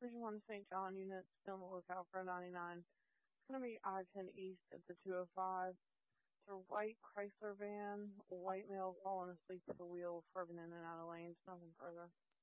Precinct 1 St. John units, be on the lookout for a 99. It's going to be I-10 East at the 205. It's a white Chrysler van, white male falling asleep at the wheel, swerving in and out of lanes, nothing further.